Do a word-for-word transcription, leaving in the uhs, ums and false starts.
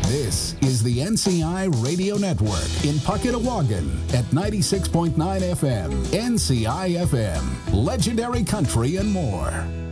This is the N C I Radio Network in Puckett-Awagan at ninety-six point nine F M, N C I F M, legendary country and more.